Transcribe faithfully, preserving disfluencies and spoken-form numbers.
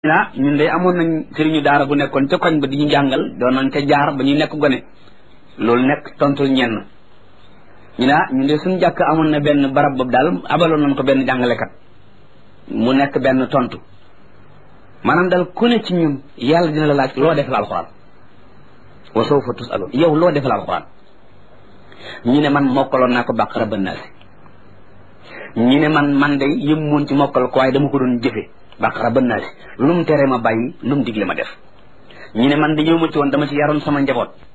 ah ñun de amoon nañ sëriñu daara bu nekkoon ca koñ ba di ñu jàngal doon nañ ca jaar ba ñu nekk gone loolu nekk tontul ñenn ñu ne ah ñun de suñu jàkk amoon na benn barab boobu daal abaloon nañ ko benn jàngalekat mu nekk benn tontu maanaam daal ku ne ci ñun yàlla dina la laaj loo def la alxuraan wa sawfa tusaloon yow loo def la alxuraan ñu ne man mokkaloon naa ko bàqara ba naasi ñu ne man man de yëm moon ci mokkal ko waaye dama ko doon jëfe bàqara ba naasi lu mu tere ma bàyyi lu mu digle ma def ñu ne man de ñëw ma ci woon dama ci yaroon sama njaboot